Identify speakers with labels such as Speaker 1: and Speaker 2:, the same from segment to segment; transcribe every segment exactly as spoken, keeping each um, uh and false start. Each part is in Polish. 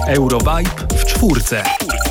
Speaker 1: Eurovibe w czwórce.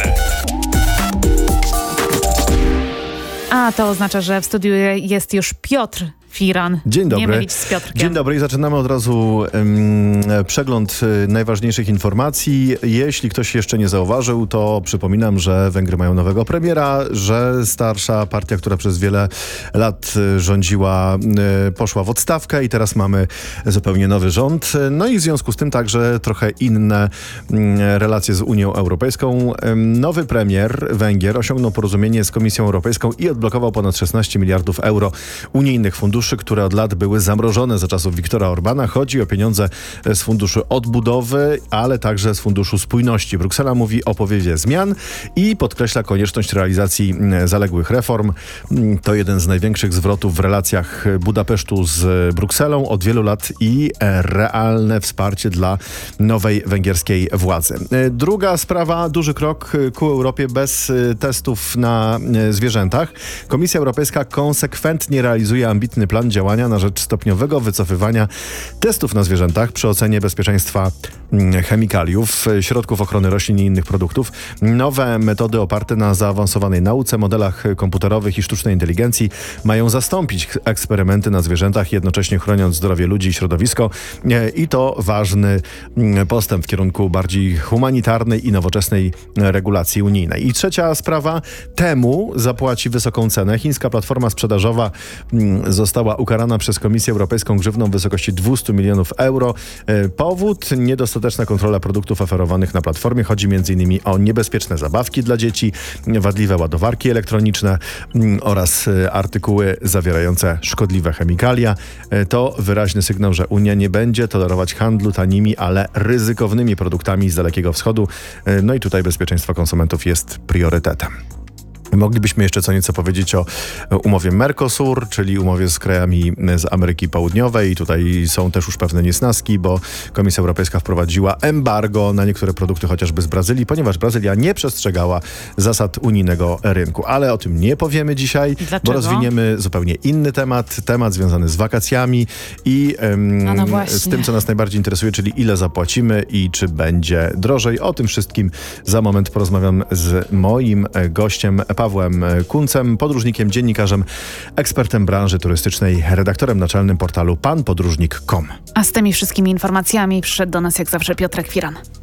Speaker 2: A to oznacza, że w studiu jest już Piotr Firan.
Speaker 3: Dzień dobry.
Speaker 2: Nie mylić z Piotrkiem.
Speaker 3: Dzień dobry i zaczynamy od razu um, przegląd najważniejszych informacji. Jeśli ktoś jeszcze nie zauważył, to przypominam, że Węgry mają nowego premiera, że starsza partia, która przez wiele lat rządziła, poszła w odstawkę i teraz mamy zupełnie nowy rząd. No i w związku z tym także trochę inne relacje z Unią Europejską. Nowy premier Węgier osiągnął porozumienie z Komisją Europejską i odblokował ponad szesnaście miliardów euro unijnych funduszy, które od lat były zamrożone za czasów Viktora Orbana. Chodzi o pieniądze z Funduszu Odbudowy, ale także z Funduszu Spójności. Bruksela mówi o powiewie zmian i podkreśla konieczność realizacji zaległych reform. To jeden z największych zwrotów w relacjach Budapesztu z Brukselą od wielu lat i realne wsparcie dla nowej węgierskiej władzy. Druga sprawa, duży krok ku Europie bez testów na zwierzętach. Komisja Europejska konsekwentnie realizuje ambitny plan działania na rzecz stopniowego wycofywania testów na zwierzętach przy ocenie bezpieczeństwa chemikaliów, środków ochrony roślin i innych produktów. Nowe metody oparte na zaawansowanej nauce, modelach komputerowych i sztucznej inteligencji mają zastąpić eksperymenty na zwierzętach, jednocześnie chroniąc zdrowie ludzi i środowisko. I to ważny postęp w kierunku bardziej humanitarnej i nowoczesnej regulacji unijnej. I trzecia sprawa, Temu zapłaci wysoką cenę. Chińska platforma sprzedażowa została ukarana przez Komisję Europejską grzywną w wysokości dwieście milionów euro. Powód? Niedostateczna kontrola produktów oferowanych na platformie. Chodzi m.in. o niebezpieczne zabawki dla dzieci, wadliwe ładowarki elektroniczne oraz artykuły zawierające szkodliwe chemikalia. To wyraźny sygnał, że Unia nie będzie tolerować handlu tanimi, ale ryzykownymi produktami z Dalekiego Wschodu. No i tutaj bezpieczeństwo konsumentów jest priorytetem. Moglibyśmy jeszcze co nieco powiedzieć o umowie Mercosur, czyli umowie z krajami z Ameryki Południowej. Tutaj są też już pewne niesnaski, bo Komisja Europejska wprowadziła embargo na niektóre produkty, chociażby z Brazylii, ponieważ Brazylia nie przestrzegała zasad unijnego rynku. Ale o tym nie powiemy dzisiaj,
Speaker 2: Dlaczego?
Speaker 3: Bo rozwiniemy zupełnie inny temat, temat związany z wakacjami i um,
Speaker 2: no no
Speaker 3: z tym, co nas najbardziej interesuje, czyli ile zapłacimy i czy będzie drożej. O tym wszystkim za moment porozmawiam z moim gościem, Pawłem Kuncem, podróżnikiem, dziennikarzem, ekspertem branży turystycznej, redaktorem naczelnym portalu pan podróżnik kropka com.
Speaker 2: A z tymi wszystkimi informacjami przyszedł do nas jak zawsze Piotrek Firan.